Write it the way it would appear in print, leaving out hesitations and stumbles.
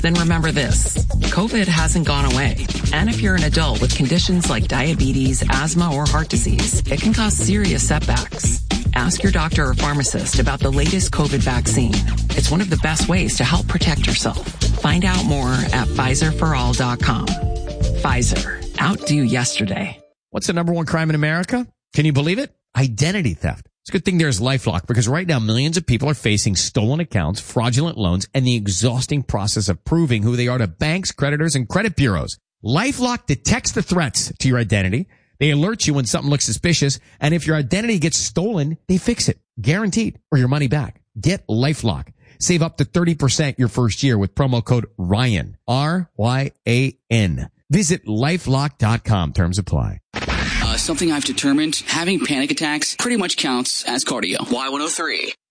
then remember this. COVID hasn't gone away. And if you're an adult with conditions like diabetes, asthma, or heart disease, it can cause serious setbacks. Ask your doctor or pharmacist about the latest COVID vaccine. It's one of the best ways to help protect yourself. Find out more at PfizerForAll.com. Pfizer. Outdo yesterday. What's the number one crime in America? Can you believe it? Identity theft. It's a good thing there's LifeLock, because right now millions of people are facing stolen accounts, fraudulent loans, and the exhausting process of proving who they are to banks, creditors, and credit bureaus. LifeLock detects the threats to your identity. They alert you when something looks suspicious, and if your identity gets stolen, they fix it. Guaranteed, or your money back. Get LifeLock. Save up to 30% your first year with promo code RYAN. RYAN. Visit LifeLock.com. Terms apply. Something I've determined, having panic attacks pretty much counts as cardio. Y103.